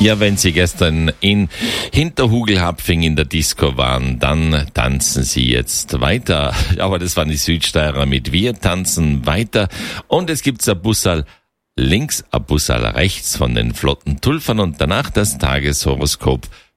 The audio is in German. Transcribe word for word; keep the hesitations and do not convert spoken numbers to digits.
Ja, wenn Sie gestern in Hinterhugelhapfing in der Disco waren, dann tanzen Sie jetzt weiter. Aber das waren die Südsteirer mit Wir tanzen weiter. Und es gibt ein Bussal links, ein Bussal rechts von den flotten Tulfern und danach das Tageshoroskop